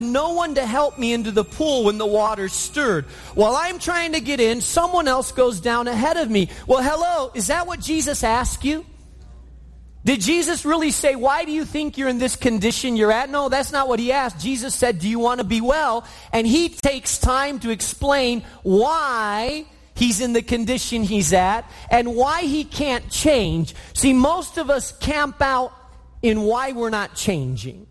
no one to help me into the pool when the water's stirred. While I'm trying to get in, someone else goes down ahead of me. Well, hello, is that what Jesus asked you? Did Jesus really say, why do you think you're in this condition you're at? No, that's not what he asked. Jesus said, do you want to be well? And he takes time to explain why he's in the condition he's at and why he can't change. See, most of us camp out in why we're not changing.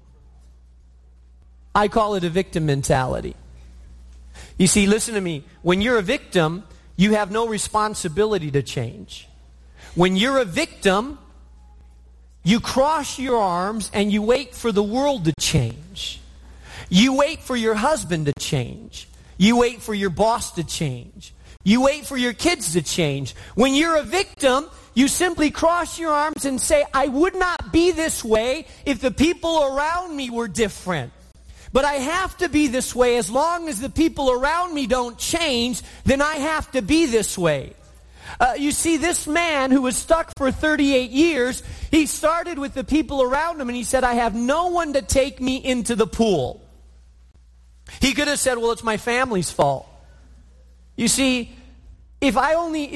I call it a victim mentality. You see, listen to me. When you're a victim, you have no responsibility to change. When you're a victim, you cross your arms and you wait for the world to change. You wait for your husband to change. You wait for your boss to change. You wait for your kids to change. When you're a victim, you simply cross your arms and say, I would not be this way if the people around me were different. But I have to be this way. As long as the people around me don't change, then I have to be this way. You see, this man who was stuck for 38 years, he started with the people around him and he said, I have no one to take me into the pool. He could have said, well, it's my family's fault. You see, if 30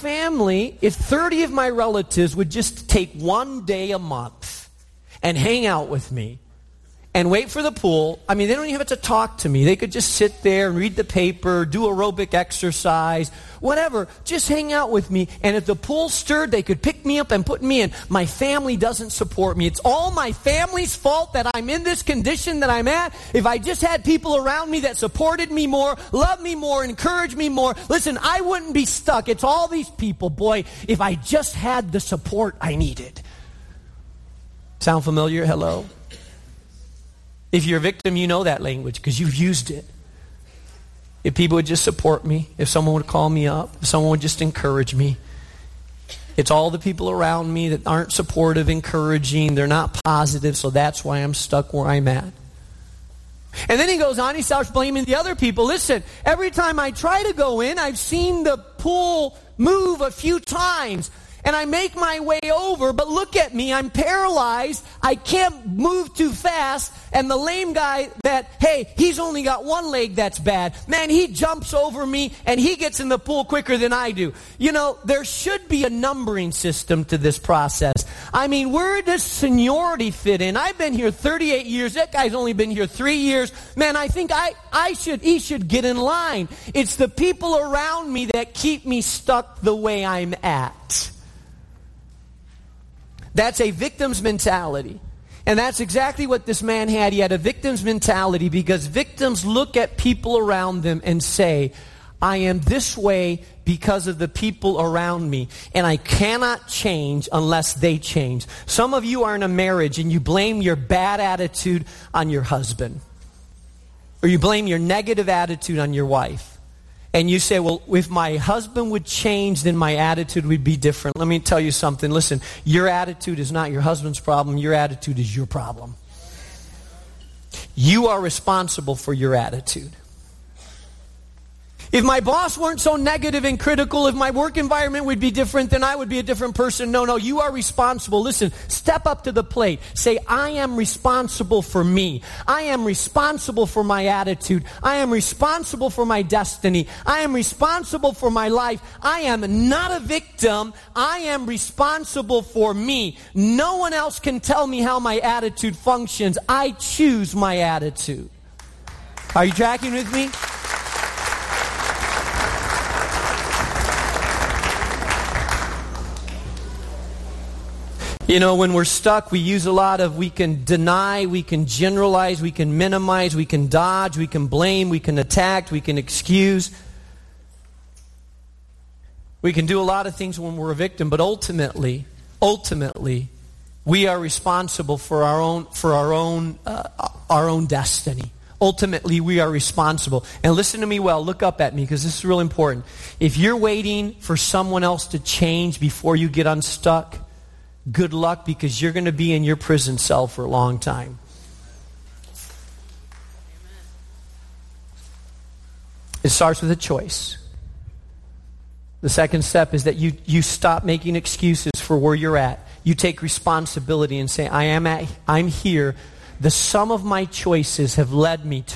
of my relatives would just take one day a month and hang out with me, and wait for the pool. I mean, they don't even have to talk to me. They could just sit there and read the paper, do aerobic exercise, whatever. Just hang out with me. And if the pool stirred, they could pick me up and put me in. My family doesn't support me. It's all my family's fault that I'm in this condition that I'm at. If I just had people around me that supported me more, loved me more, encouraged me more, listen, I wouldn't be stuck. It's all these people. Boy, if I just had the support I needed. Sound familiar? Hello? If you're a victim, you know that language because you've used it. If people would just support me, if someone would call me up, if someone would just encourage me. It's all the people around me that aren't supportive, encouraging, they're not positive, so that's why I'm stuck where I'm at. And then he goes on, he starts blaming the other people. Listen, every time I try to go in, I've seen the pool move a few times. And I make my way over, but look at me, I'm paralyzed, I can't move too fast, and the lame guy he's only got one leg that's bad. Man, he jumps over me, and he gets in the pool quicker than I do. You know, there should be a numbering system to this process. I mean, where does seniority fit in? I've been here 38 years, that guy's only been here 3 years. Man, I think he should get in line. It's the people around me that keep me stuck the way I'm at. That's a victim's mentality. And that's exactly what this man had. He had a victim's mentality because victims look at people around them and say, I am this way because of the people around me. And I cannot change unless they change. Some of you are in a marriage and you blame your bad attitude on your husband. Or you blame your negative attitude on your wife. And you say, well, if my husband would change, then my attitude would be different. Let me tell you something. Listen, your attitude is not your husband's problem. Your attitude is your problem. You are responsible for your attitude. If my boss weren't so negative and critical, if my work environment would be different, then I would be a different person. No, you are responsible. Listen, step up to the plate. Say, I am responsible for me. I am responsible for my attitude. I am responsible for my destiny. I am responsible for my life. I am not a victim. I am responsible for me. No one else can tell me how my attitude functions. I choose my attitude. Are you tracking with me? You know, when we're stuck, we use we can deny, we can generalize, we can minimize, we can dodge, we can blame, we can attack, we can excuse. We can do a lot of things when we're a victim, but ultimately, we are responsible for our own destiny. Ultimately, we are responsible. And listen to me well, look up at me because this is real important. If you're waiting for someone else to change before you get unstuck, good luck because you're going to be in your prison cell for a long time. It starts with a choice. The second step is that you stop making excuses for where you're at. You take responsibility and say, I'm here The sum of my choices have led me